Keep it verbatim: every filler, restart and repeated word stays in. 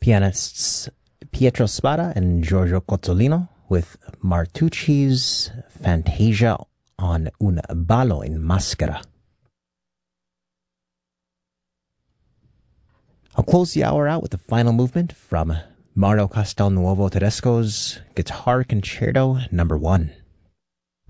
Pianists Pietro Spada and Giorgio Cozzolino with Martucci's Fantasia on Un ballo in maschera. I'll close the hour out with the final movement from Mario Castelnuovo Tedesco's Guitar Concerto Number One.